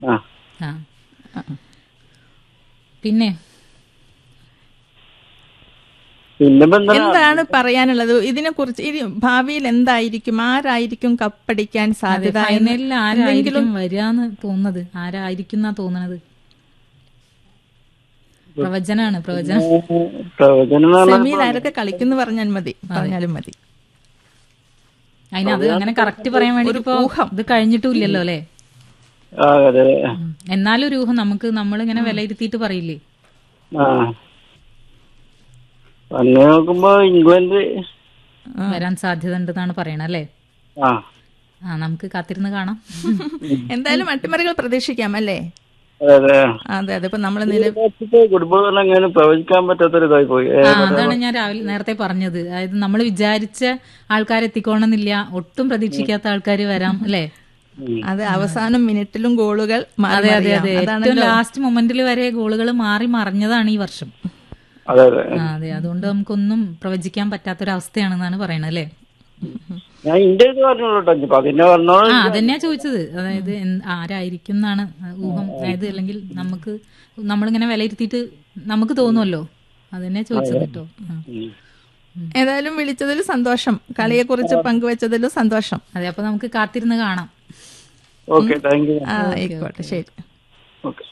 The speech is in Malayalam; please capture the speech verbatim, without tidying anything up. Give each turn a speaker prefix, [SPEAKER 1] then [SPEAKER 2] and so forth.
[SPEAKER 1] ആ
[SPEAKER 2] ആ പിന്നെ
[SPEAKER 1] പിന്നെ ഇപ്പൊ എന്താ
[SPEAKER 3] എന്താണ് പറയാനുള്ളത് ഇതിനെ കുറിച്ച്? ഇനി ഭാവിയിൽ എന്തായിരിക്കും, ആരായിരിക്കും കപ്പടിക്കാൻ സാധ്യത?
[SPEAKER 2] ഫൈനലിൽ ആരായിരിക്കും വരാന്ന് തോന്നുന്നത്? ആരായിരിക്കും എന്നാ തോന്നണത്? പ്രവചനാണ് പ്രവചനം.
[SPEAKER 1] പ്രവചനം എന്ന് പറഞ്ഞാൽ
[SPEAKER 3] സെമിയിൽ ആരൊക്കെ കളിക്കുന്നു പറഞ്ഞാൽ മതി, പറഞ്ഞാലും മതി.
[SPEAKER 2] അതിന് അത് അങ്ങനെ കറക്റ്റ് പറയാൻ വേണ്ടി ഇപ്പൊ ഇത് കഴിഞ്ഞിട്ടും ഇല്ലല്ലോ അല്ലെ?
[SPEAKER 1] ആ, അതെ.
[SPEAKER 2] എന്നാലും ഒരു ഊഹം നമുക്ക് നമ്മളിങ്ങനെ വിലയിരുത്തിയിട്ട് പറയില്ലേ?
[SPEAKER 1] ആ, അങ്ങനെ നോക്കുമ്പോ ഇംഗ്ലണ്ട്
[SPEAKER 2] വരാൻ സാധ്യത ഉണ്ടെന്നാണ് പറയണത് അല്ലേ?
[SPEAKER 1] ആ
[SPEAKER 2] ആ നമുക്ക് കാത്തിരുന്ന് കാണാം.
[SPEAKER 3] എന്തായാലും അട്ടിമറികൾ പ്രതീക്ഷിക്കാം അല്ലേ?
[SPEAKER 1] അതെ അതെ.
[SPEAKER 3] അതെ അതെ. ഇപ്പൊ നമ്മള് നില
[SPEAKER 1] ഫുട്ബോൾ തന്നെ അങ്ങനെ പ്രവചിക്കാൻ പറ്റാത്തൊരു ഇതായി പോയി.
[SPEAKER 2] ആ അതാണ് ഞാൻ രാവിലെ നേരത്തെ പറഞ്ഞത്. അതായത് നമ്മൾ വിചാരിച്ച ആൾക്കാർ എത്തിക്കോണമെന്നില്ല, ഒട്ടും പ്രതീക്ഷിക്കാത്ത ആൾക്കാർ വരാം അല്ലേ?
[SPEAKER 3] അത് അവസാനം മിനിറ്റിലും ഗോളുകൾ മാറി
[SPEAKER 2] അതെ അതെ അതെ.
[SPEAKER 3] മറിയാം.
[SPEAKER 2] ഏറ്റവും ലാസ്റ്റ് മൊമെന്റിൽ വരെ ഗോളുകൾ മാറി മറിഞ്ഞതാണ് ഈ വർഷം.
[SPEAKER 1] അതെ അതെ.
[SPEAKER 2] ആ അതെ. അതുകൊണ്ട് നമുക്കൊന്നും പ്രവചിക്കാൻ പറ്റാത്തൊരവസ്ഥയാണെന്നാണ് പറയണത് അല്ലേ?
[SPEAKER 1] ഞാൻ ഇന്ത്യ ഇത് പറഞ്ഞോളൂ അതിന്റെ പറഞ്ഞോ.
[SPEAKER 2] ആ അതന്നെയാ ചോദിച്ചത്. അതായത് എന്ത്- ആരായിരിക്കും എന്നാണ് ഊഹം. അതായത് അല്ലെങ്കിൽ നമുക്ക് നമ്മളിങ്ങനെ വിലയിരുത്തിയിട്ട് നമുക്ക് തോന്നുമല്ലോ, അതന്നെയാ ചോദിച്ചത് കേട്ടോ. ആ.
[SPEAKER 3] ഏതായാലും വിളിച്ചതിൽ സന്തോഷം, കളിയെ കുറിച്ച് പങ്കുവച്ചതിൽ സന്തോഷം.
[SPEAKER 2] അതെ, അപ്പൊ നമുക്ക് കാത്തിരുന്ന് കാണാം.
[SPEAKER 1] Okay, thank you.
[SPEAKER 3] ആ ആയിക്കോട്ടെ, ശരി.
[SPEAKER 1] ഓക്കെ.